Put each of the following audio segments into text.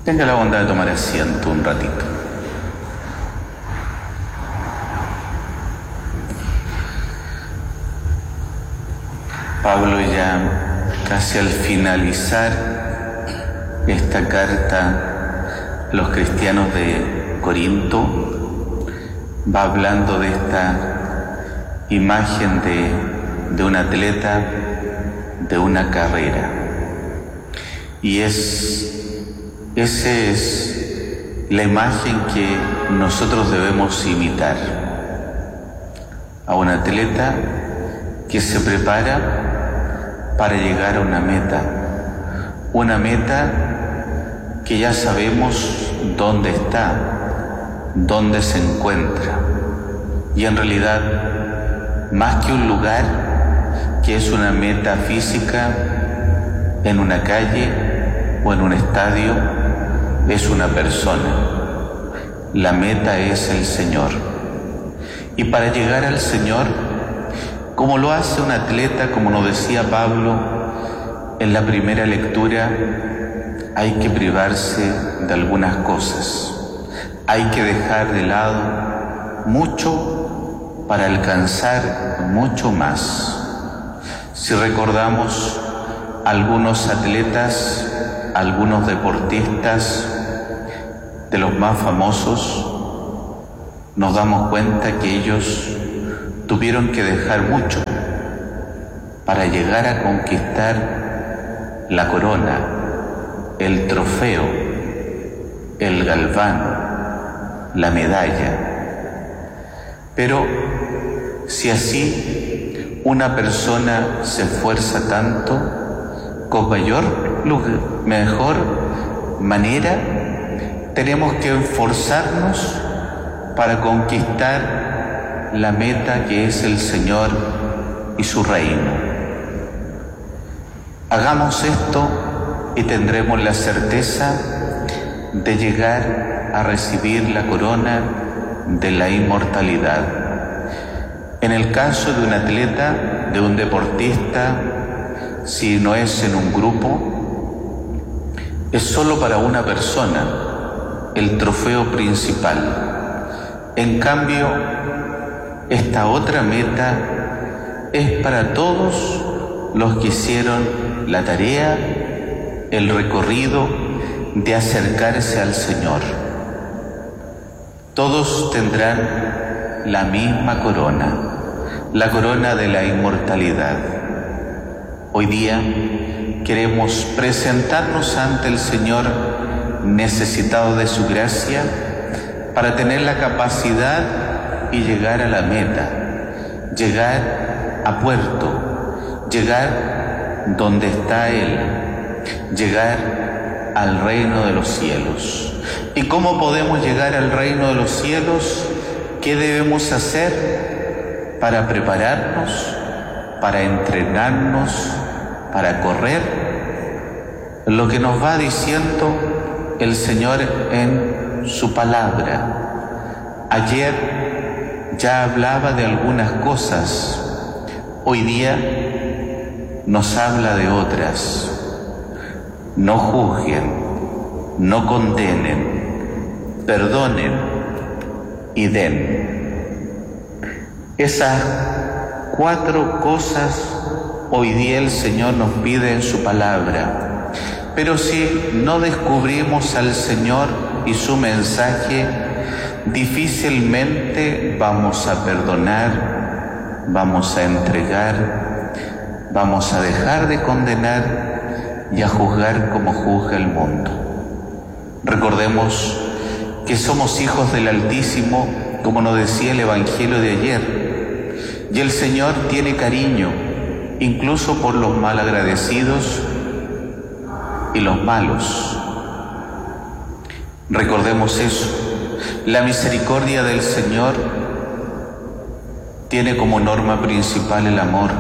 Tenga la bondad de tomar asiento un ratito. Pablo, ya casi al finalizar esta carta a los cristianos de Corinto, va hablando de esta imagen de un atleta, de una carrera. Y esa es la imagen que nosotros debemos imitar. A un atleta que se prepara para llegar a una meta que ya sabemos dónde está, dónde se encuentra. Y en realidad, más que un lugar, que es una meta física en una calle o en un estadio, es una persona. La meta es el Señor. Y para llegar al Señor, como lo hace un atleta, como nos decía Pablo en la primera lectura, hay que privarse de algunas cosas. Hay que dejar de lado mucho para alcanzar mucho más. Si recordamos algunos atletas, algunos deportistas de los más famosos, nos damos cuenta que ellos tuvieron que dejar mucho para llegar a conquistar la corona, el trofeo, el galván, la medalla. Pero si así una persona se esfuerza tanto, con mejor manera tenemos que esforzarnos para conquistar la meta que es el Señor y su reino. Hagamos esto y tendremos la certeza de llegar a recibir la corona de la inmortalidad. En el caso de un atleta, de un deportista, si no es en un grupo, es solo para una persona el trofeo principal. En cambio, esta otra meta es para todos los que hicieron la tarea, el recorrido de acercarse al Señor. Todos tendrán la misma corona, la corona de la inmortalidad. Hoy día queremos presentarnos ante el Señor necesitados de su gracia para tener la capacidad y llegar a la meta, llegar a puerto, llegar donde está Él, llegar al reino de los cielos. ¿Y cómo podemos llegar al reino de los cielos? ¿Qué debemos hacer para prepararnos, para entrenarnos, para correr? Lo que nos va diciendo el Señor en su palabra. Ayer ya hablaba de algunas cosas, hoy día nos habla de otras. No juzguen, no condenen, perdonen y den. Esas 4 cosas hoy día el Señor nos pide en su palabra. Pero si no descubrimos al Señor y su mensaje, difícilmente vamos a perdonar, vamos a entregar, vamos a dejar de condenar y a juzgar como juzga el mundo. Recordemos que somos hijos del Altísimo, como nos decía el Evangelio de ayer, y el Señor tiene cariño incluso por los malagradecidos y los malos. Recordemos eso. La misericordia del Señor tiene como norma principal el amor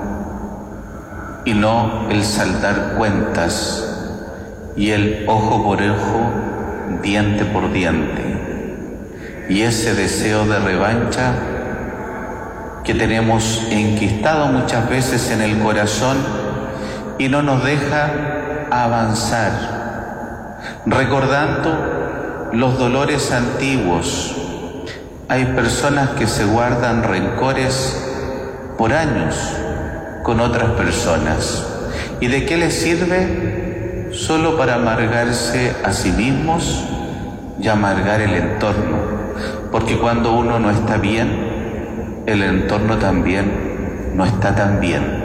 y no el saldar cuentas y el ojo por ojo, diente por diente, y ese deseo de revancha que tenemos enquistado muchas veces en el corazón y no nos deja avanzar. recordando los dolores antiguos. Hay personas que se guardan rencores por años con otras personas. ¿Y de qué les sirve? Solo para amargarse a sí mismos y amargar el entorno. Porque cuando uno no está bien, el entorno también no está tan bien.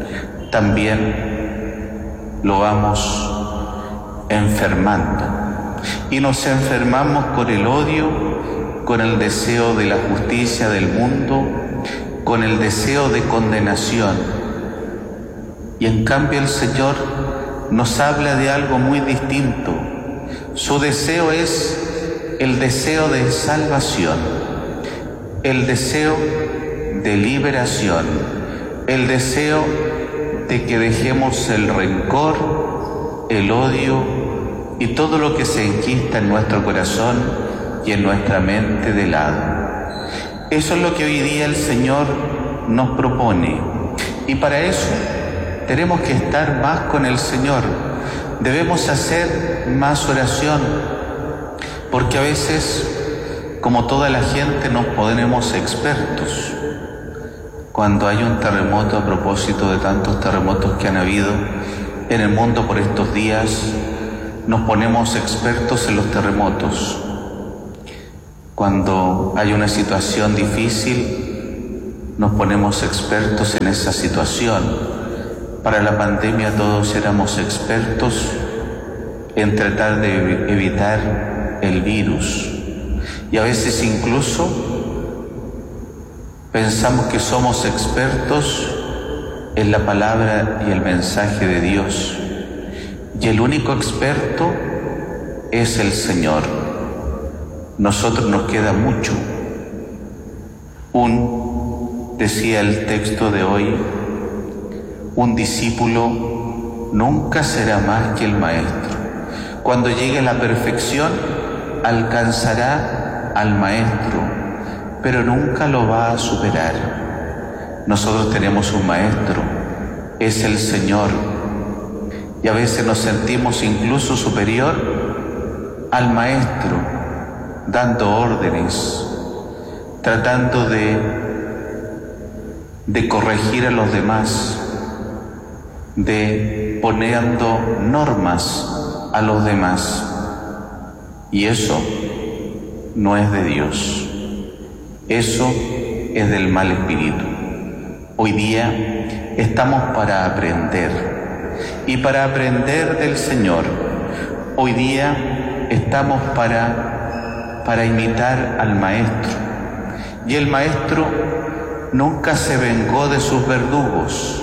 También lo vamos enfermando. Y nos enfermamos con el odio, con el deseo de la justicia del mundo, con el deseo de condenación. Y en cambio el Señor nos habla de algo muy distinto. Su deseo es el deseo de salvación, el deseo de liberación, el deseo de que dejemos el rencor, el odio y todo lo que se enquista en nuestro corazón y en nuestra mente de lado. Eso es lo que hoy día el Señor nos propone. Y para eso tenemos que estar más con el Señor. Debemos hacer más oración, porque a veces, como toda la gente, nos ponemos expertos. Cuando hay un terremoto, a propósito de tantos terremotos que han habido en el mundo por estos días, nos ponemos expertos en los terremotos. Cuando hay una situación difícil, nos ponemos expertos en esa situación. Para la pandemia todos éramos expertos en tratar de evitar el virus. Y a veces incluso pensamos que somos expertos en la palabra y el mensaje de Dios. Y el único experto es el Señor. Nosotros nos queda mucho. Decía el texto de hoy, un discípulo nunca será más que el maestro. Cuando llegue a la perfección, alcanzará al maestro, pero nunca lo va a superar. Nosotros tenemos un maestro, es el Señor, y a veces nos sentimos incluso superior al maestro, dando órdenes, tratando de corregir a los demás, de poniendo normas a los demás. Y eso no es de Dios, eso es del mal espíritu. Hoy día estamos para aprender, y para aprender del Señor. Hoy día estamos para imitar al Maestro, y el Maestro nunca se vengó de sus verdugos.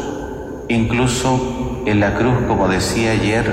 Incluso en la cruz, como decía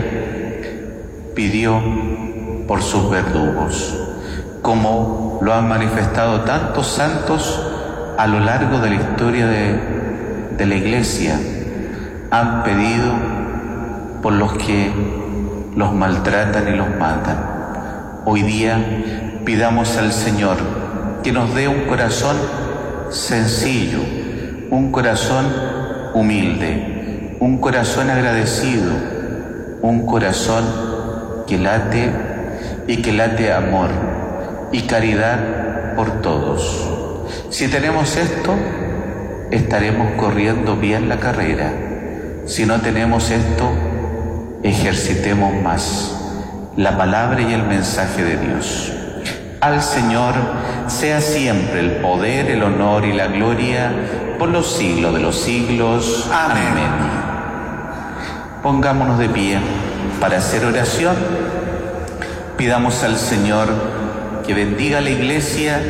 ayer, pidió por sus verdugos, como lo han manifestado tantos santos a lo largo de la historia de la Iglesia. Han pedido por los que los maltratan y los matan. Hoy día pidamos al Señor que nos dé un corazón sencillo, un corazón humilde, un corazón agradecido, un corazón que late y que late amor y caridad por todos. Si tenemos esto, estaremos corriendo bien la carrera. Si no tenemos esto, ejercitemos más la palabra y el mensaje de Dios. Al Señor sea siempre el poder, el honor y la gloria por los siglos de los siglos. Amén. Pongámonos de pie para hacer oración. Pidamos al Señor que bendiga la Iglesia,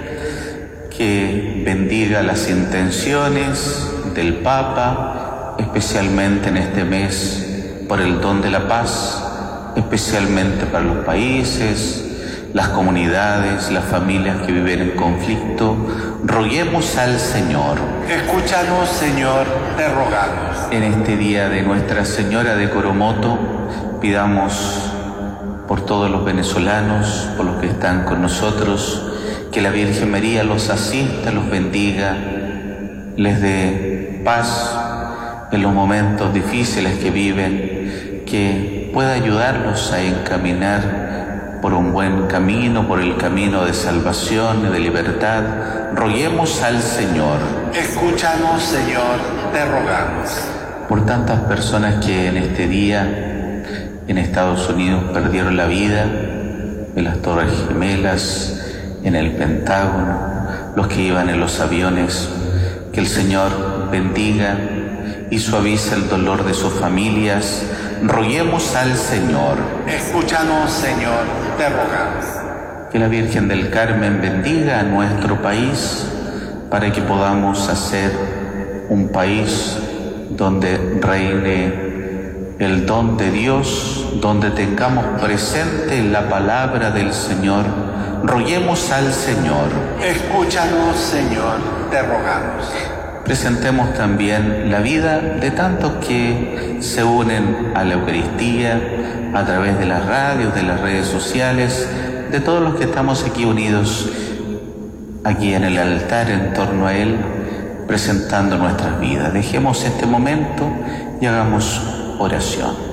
que bendiga las intenciones del Papa, especialmente en este mes por el don de la paz, especialmente para los países, las comunidades, las familias que viven en conflicto. Roguemos al Señor. Escúchanos, Señor, te rogamos. En este día de Nuestra Señora de Coromoto, pidamos por todos los venezolanos, por los que están con nosotros, que la Virgen María los asista, los bendiga, les dé paz en los momentos difíciles que viven, que pueda ayudarlos a encaminar por un buen camino, por el camino de salvación y de libertad. Roguemos al Señor. Escúchanos, Señor, te rogamos. Por tantas personas que en este día en Estados Unidos perdieron la vida, en las Torres Gemelas, en el Pentágono, los que iban en los aviones, que el Señor bendiga y suavice el dolor de sus familias. Roguemos al Señor. Escúchanos, Señor, te rogamos. Que la Virgen del Carmen bendiga a nuestro país para que podamos hacer un país donde reine el don de Dios, donde tengamos presente la palabra del Señor. Roguemos al Señor. Escúchanos, Señor, te rogamos. Presentemos también la vida de tantos que se unen a la Eucaristía a través de las radios, de las redes sociales, de todos los que estamos aquí unidos, aquí en el altar, en torno a Él, presentando nuestras vidas. Dejemos este momento y hagamos oración.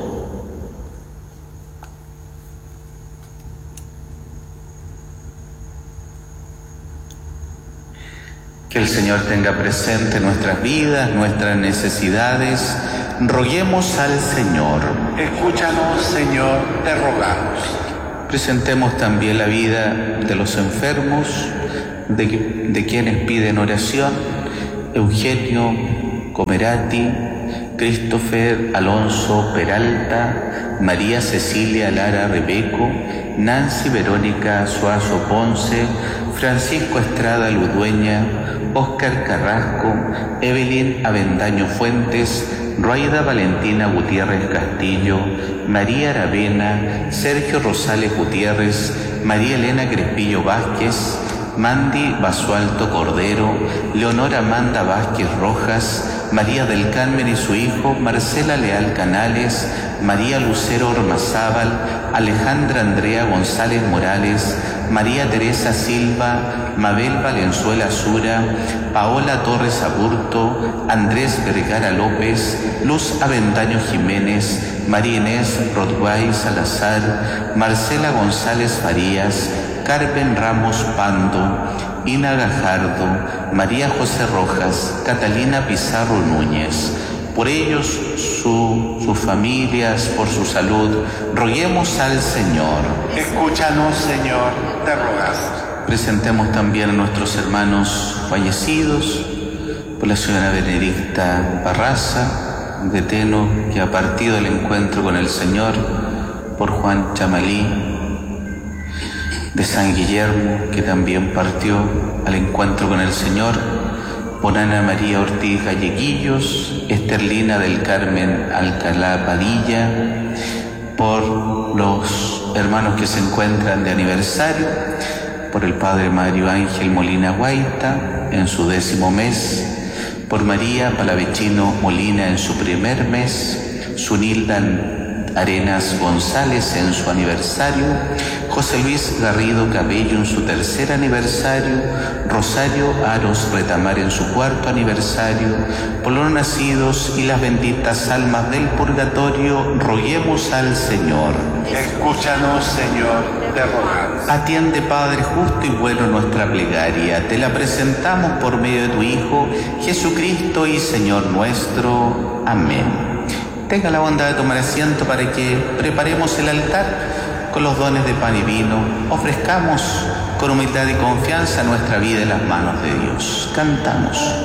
Que el Señor tenga presente nuestras vidas, nuestras necesidades. Roguemos al Señor. Escúchanos, Señor, te rogamos. Presentemos también la vida de los enfermos, de quienes piden oración: Eugenio Comerati, Christopher Alonso Peralta, María Cecilia Lara Rebeco, Nancy Verónica Suazo Ponce, Francisco Estrada Ludueña, Óscar Carrasco, Evelyn Avendaño Fuentes, Ruaida Valentina Gutiérrez Castillo, María Aravena, Sergio Rosales Gutiérrez, María Elena Crespillo Vázquez, Mandy Basualto Cordero, Leonora Amanda Vázquez Rojas, María del Carmen y su hijo, Marcela Leal Canales, María Lucero Ormazábal, Alejandra Andrea González Morales, María Teresa Silva, Mabel Valenzuela Sura, Paola Torres Aburto, Andrés Vergara López, Luz Avendaño Jiménez, María Inés Rodguay Salazar, Marcela González Farías, Carmen Ramos Pando, Ina Gajardo, María José Rojas, Catalina Pizarro Núñez. Por ellos, sus familias, por su salud, roguemos al Señor. Escúchanos, Señor, te rogamos. Presentemos también a nuestros hermanos fallecidos, por la señora Benedicta Barraza de Teno, que ha partido del encuentro con el Señor, por Juan Chamalí de San Guillermo, que también partió al encuentro con el Señor, por Ana María Ortiz Galleguillos, Esterlina del Carmen Alcalá Padilla, por los hermanos que se encuentran de aniversario, por el Padre Mario Ángel Molina Guaita en su 10º mes, por María Palavecino Molina en su primer mes, Sunilda Arenas González en su aniversario, José Luis Garrido Cabello en su 3er aniversario, Rosario Aros Retamar en su 4º aniversario, por los nacidos y las benditas almas del purgatorio, roguemos al Señor. Escúchanos, Señor, te rogamos. Atiende, Padre justo y bueno, nuestra plegaria. Te la presentamos por medio de tu Hijo, Jesucristo y Señor nuestro. Amén. Tenga la bondad de tomar asiento para que preparemos el altar con los dones de pan y vino. Ofrezcamos con humildad y confianza nuestra vida en las manos de Dios. Cantamos.